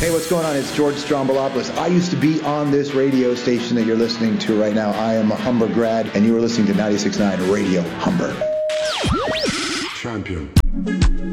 Hey, what's going on? It's George Strombolopoulos. I used to be on this radio station that you're listening to right now. I am a Humber grad, and you are listening to 96.9 Radio Humber. Champion.